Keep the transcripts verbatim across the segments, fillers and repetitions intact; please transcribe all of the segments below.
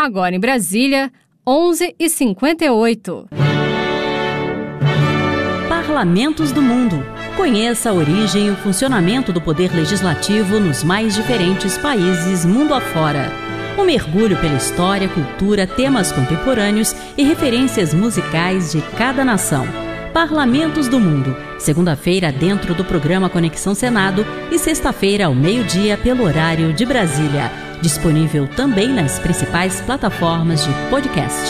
Agora em Brasília, onze e cinquenta e oito. Parlamentos do Mundo. Conheça a origem e o funcionamento do poder legislativo nos mais diferentes países mundo afora. Um mergulho pela história, cultura, temas contemporâneos e referências musicais de cada nação. Parlamentos do Mundo, segunda-feira dentro do programa Conexão Senado e sexta-feira ao meio-dia pelo horário de Brasília. Disponível também nas principais plataformas de podcast.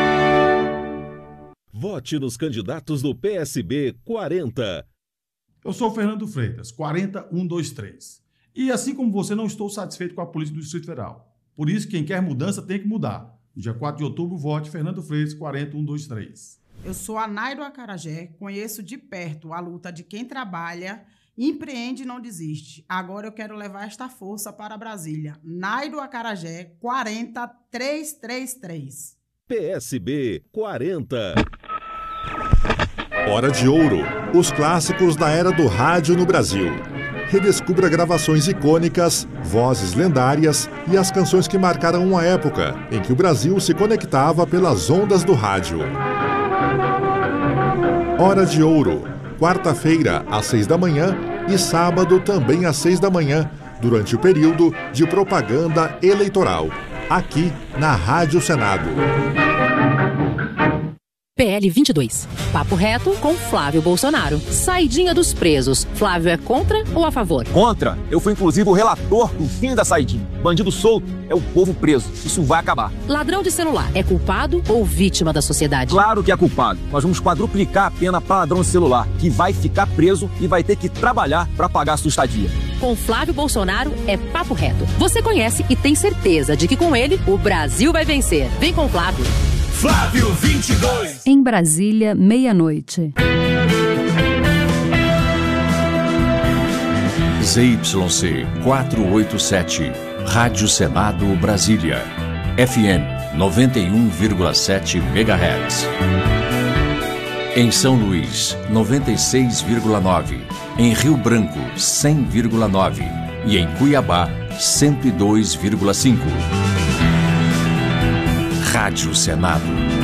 Vote nos candidatos do P S B quarenta. Eu sou o Fernando Freitas, quarenta um dois três. E assim como você, não estou satisfeito com a política do Distrito Federal. Por isso, quem quer mudança tem que mudar. No dia quatro de outubro, vote Fernando Freitas, quarenta um dois três. Eu sou a Nairo Acarajé, conheço de perto a luta de quem trabalha, empreende e não desiste. Agora eu quero levar esta força para Brasília. Nairo Acarajé, quarenta três três três. P S B quarenta. Hora de Ouro. Os clássicos da era do rádio no Brasil. Redescubra gravações icônicas, vozes lendárias e as canções que marcaram uma época em que o Brasil se conectava pelas ondas do rádio. Hora de Ouro. Quarta-feira, às seis da manhã e sábado também às seis da manhã, durante o período de propaganda eleitoral, aqui na Rádio Senado. P L vinte e dois. Papo reto com Flávio Bolsonaro. Saidinha dos presos. Flávio é contra ou a favor? Contra. Eu fui inclusive o relator do fim da saidinha. Bandido solto é o povo preso. Isso vai acabar. Ladrão de celular é culpado ou vítima da sociedade? Claro que é culpado. Nós vamos quadruplicar a pena para ladrão de celular, que vai ficar preso e vai ter que trabalhar para pagar a sua estadia. Com Flávio Bolsonaro é papo reto. Você conhece e tem certeza de que com ele o Brasil vai vencer. Vem com Flávio. Flávio vinte e dois. Em Brasília, meia-noite. Z Y C quatrocentos e oitenta e sete, Rádio Senado Brasília, F M noventa e um vírgula sete megahertz. Em São Luís, noventa e seis vírgula nove, em Rio Branco, cem vírgula nove e em Cuiabá, cento e dois vírgula cinco. Rádio Senado.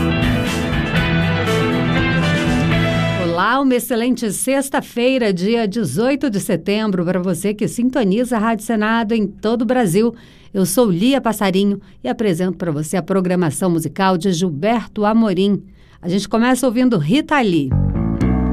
Olá, uma excelente sexta-feira, dia dezoito de setembro, para você que sintoniza a Rádio Senado em todo o Brasil. Eu sou Lia Passarinho e apresento para você a programação musical de Gilberto Amorim. A gente começa ouvindo Rita Lee.